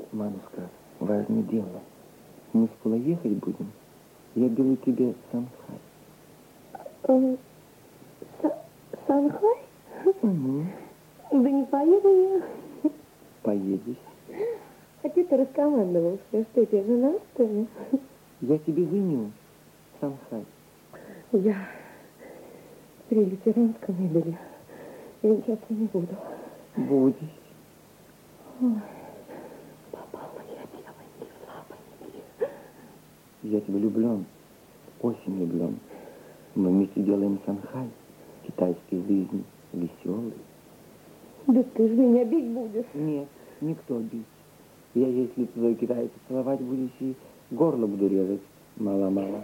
Мамушка, важное дело. Мы в школу ехать будем. Я беру тебе Шанхай. Шанхай? Угу. Да не поеду я. Поедешь. А ты раскомандовал, что тебе жена, что ли? Я тебе женю. Шанхай. Я при лютеранском мебели венчаться не буду. Будешь. Ой, попала я девоньки в лапоньки. Я тебя влюблен. Очень влюблен. Мы вместе делаем Шанхай. Китайской жизни. Веселый. Да ты же меня бить будешь. Нет, никто бить. Я, если твой китайца целовать будешь, и горло буду резать. Мало-мало.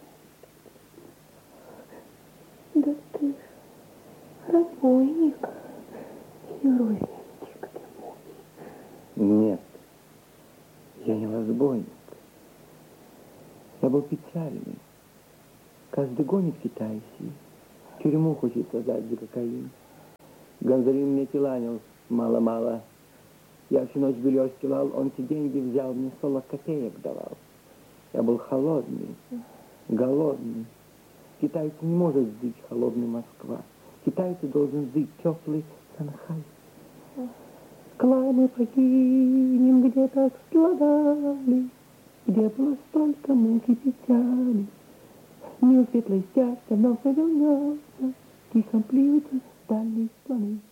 Да ты ж разбойник. Херувимчик ты мой. Нет, я не разбойник. Я был печальный. Каждый гонит китайский. Тюрьму хочет создать за кокаин. Гонзарин мне тиланил мало-мало. Я всю ночь белье стилал, он те деньги взял, мне 40 копеек давал. Я был холодный, голодный. Китайцы не может жить холодный Москва. Китайцы должен жить теплый Шанхай. Кланы погинем, где так страдали, где было столько муки и печали. Мир светлое счастье вновь повернется, тихо плюется с дальней страны.